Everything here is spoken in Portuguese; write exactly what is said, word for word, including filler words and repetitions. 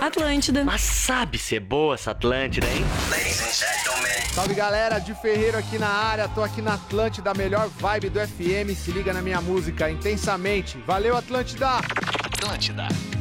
Atlântida. Mas sabe ser boa essa Atlântida, hein? Salve galera, de Ferreiro aqui na área, tô aqui na Atlântida, melhor vibe do F M, se liga na minha música intensamente. Valeu, Atlântida! Atlântida.